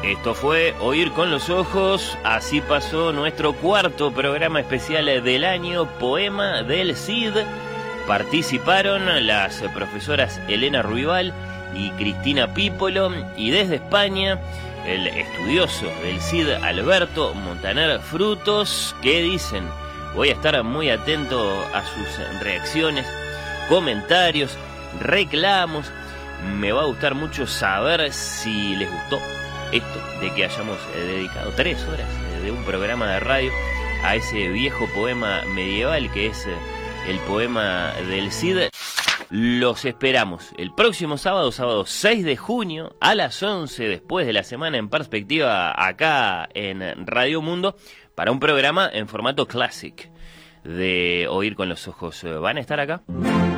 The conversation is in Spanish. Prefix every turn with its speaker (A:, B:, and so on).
A: Esto fue Oír con los Ojos. Así pasó nuestro cuarto programa especial del año, Poema del Cid. Participaron las profesoras Elena Ruibal y Cristina Pípolo, y desde España el estudioso del Cid, Alberto Montaner Frutos, que dicen: voy a estar muy atento a sus reacciones, comentarios, reclamos. Me va a gustar mucho saber si les gustó esto de que hayamos dedicado 3 horas de un programa de radio a ese viejo poema medieval que es el poema del Cid. Los esperamos el próximo sábado 6 de junio a las 11, después de la Semana en Perspectiva, acá en Radio Mundo, para un programa en formato classic de Oír con los Ojos. ¿Van a estar acá?